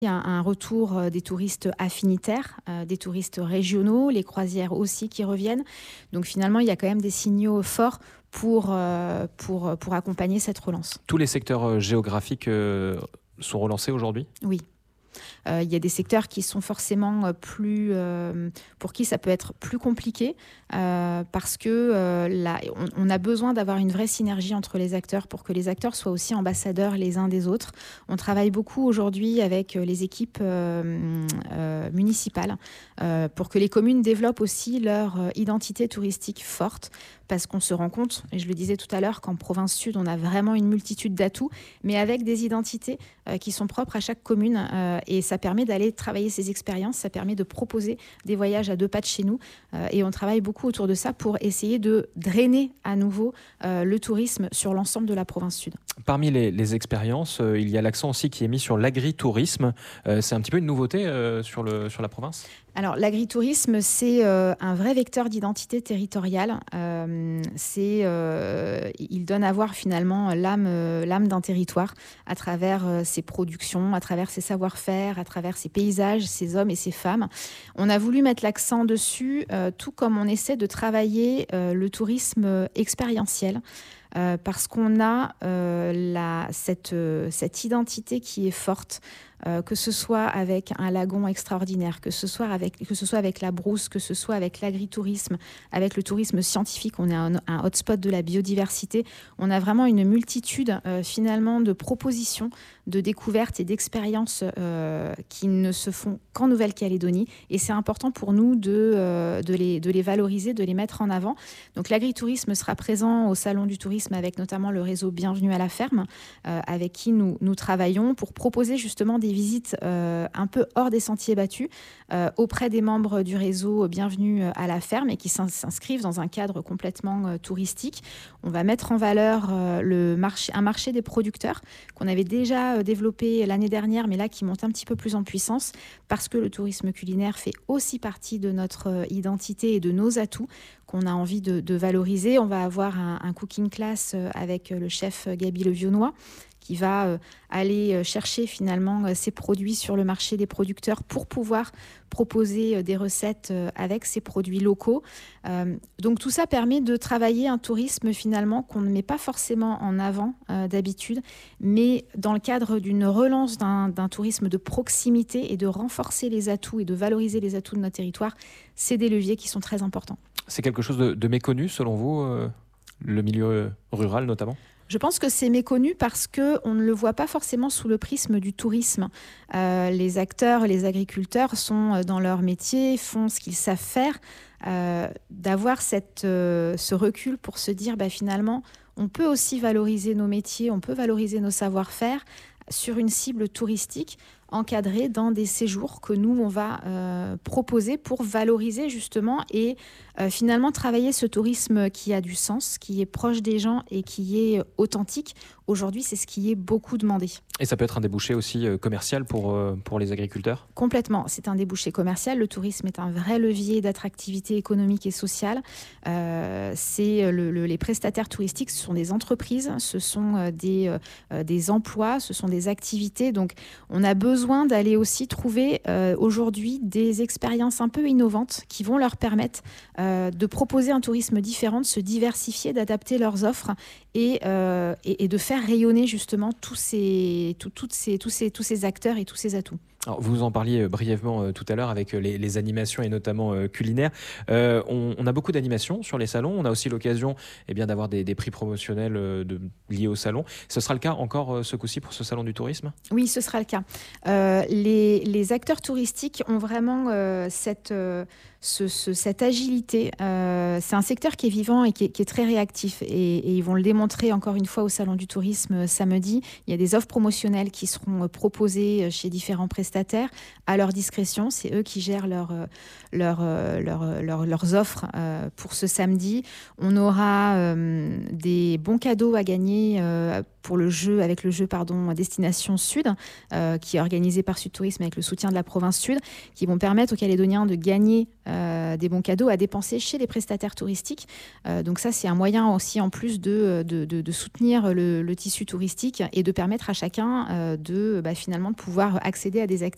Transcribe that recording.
Il y a un retour des touristes affinitaires, des touristes régionaux, les croisières aussi qui reviennent. Donc finalement, il y a quand même des signaux forts pour accompagner cette relance. Tous les secteurs géographiques sont relancés aujourd'hui? Oui. Il y a des secteurs qui sont forcément pour qui ça peut être plus compliqué parce que on a besoin d'avoir une vraie synergie entre les acteurs pour que les acteurs soient aussi ambassadeurs les uns des autres. On travaille beaucoup aujourd'hui avec les équipes municipales pour que les communes développent aussi leur identité touristique forte parce qu'on se rend compte, et je le disais tout à l'heure, qu'en province sud, on a vraiment une multitude d'atouts, mais avec des identités qui sont propres à chaque commune. Et ça permet d'aller travailler ces expériences, ça permet de proposer des voyages à 2 pas de chez nous. Et on travaille beaucoup autour de ça pour essayer de drainer à nouveau le tourisme sur l'ensemble de la province sud. Parmi les expériences, il y a l'accent aussi qui est mis sur l'agritourisme. C'est un petit peu une nouveauté sur la province? Alors, l'agritourisme, c'est un vrai vecteur d'identité territoriale. Il donne à voir finalement l'âme d'un territoire à travers ses productions, à travers ses savoir-faire, à travers ses paysages, ses hommes et ses femmes. On a voulu mettre l'accent dessus, tout comme on essaie de travailler le tourisme expérientiel. Parce qu'on a cette identité qui est forte, que ce soit avec un lagon extraordinaire, que ce soit avec la brousse, que ce soit avec l'agritourisme, avec le tourisme scientifique. On est un hotspot de la biodiversité. On a vraiment une multitude finalement de propositions, de découvertes et d'expériences qui ne se font qu'en Nouvelle-Calédonie. Et c'est important pour nous de les valoriser, de les mettre en avant. Donc l'agritourisme sera présent au Salon du tourisme avec notamment le réseau Bienvenue à la ferme, avec qui nous travaillons pour proposer justement des visites un peu hors des sentiers battus auprès des membres du réseau Bienvenue à la ferme et qui s'inscrivent dans un cadre complètement touristique. On va mettre en valeur un marché des producteurs qu'on avait déjà développé l'année dernière, mais là qui monte un petit peu plus en puissance parce que le tourisme culinaire fait aussi partie de notre identité et de nos atouts qu'on a envie de valoriser. On va avoir un cooking class avec le chef Gaby Le Vionnois qui va aller chercher finalement ces produits sur le marché des producteurs pour pouvoir proposer des recettes avec ces produits locaux. Donc tout ça permet de travailler un tourisme finalement qu'on ne met pas forcément en avant d'habitude, mais dans le cadre d'une relance d'un tourisme de proximité et de renforcer les atouts et de valoriser les atouts de notre territoire, c'est des leviers qui sont très importants. C'est quelque chose de méconnu selon vous, le milieu rural notamment? Je pense que c'est méconnu parce qu'on ne le voit pas forcément sous le prisme du tourisme. Les acteurs, les agriculteurs sont dans leur métier, font ce qu'ils savent faire. D'avoir ce recul pour se dire finalement, on peut aussi valoriser nos métiers, on peut valoriser nos savoir-faire sur une cible touristique encadrée dans des séjours que nous, on va proposer pour valoriser justement et finalement travailler ce tourisme qui a du sens, qui est proche des gens et qui est authentique. Aujourd'hui, c'est ce qui est beaucoup demandé. Et ça peut être un débouché aussi commercial pour les agriculteurs? Complètement, c'est un débouché commercial. Le tourisme est un vrai levier d'attractivité économique et sociale. Les prestataires touristiques, ce sont des entreprises, ce sont des emplois, ce sont des activités. Donc, on a besoin d'aller aussi trouver aujourd'hui des expériences un peu innovantes qui vont leur permettre de proposer un tourisme différent, de se diversifier, d'adapter leurs offres et de faire rayonner justement tous ces acteurs et tous ces atouts. Alors, vous en parliez brièvement tout à l'heure avec les animations et notamment culinaires. On a beaucoup d'animations sur les salons. On a aussi l'occasion d'avoir des prix promotionnels liés au salon. Ce sera le cas encore ce coup-ci pour ce salon du tourisme? Oui, ce sera le cas. Les acteurs touristiques ont vraiment cette agilité. C'est un secteur qui est vivant et qui est très réactif. Et ils vont le démontrer encore une fois au Salon du tourisme samedi. Il y a des offres promotionnelles qui seront proposées chez différents prestataires à leur discrétion. C'est eux qui gèrent leurs offres pour ce samedi. On aura des bons cadeaux à gagner avec le jeu Destination Sud, qui est organisé par Sud Tourisme avec le soutien de la province Sud, qui vont permettre aux Calédoniens de gagner des bons cadeaux à dépenser chez les prestataires touristiques. Donc ça, c'est un moyen aussi en plus de soutenir le tissu touristique et de permettre à chacun finalement de pouvoir accéder à des activités